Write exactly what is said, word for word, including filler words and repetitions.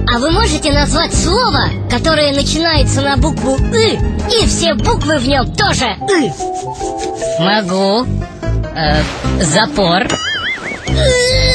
А вы можете назвать слово, которое начинается на букву «ы», и все буквы в нем тоже «ы»? Могу. Э, запор. «ы».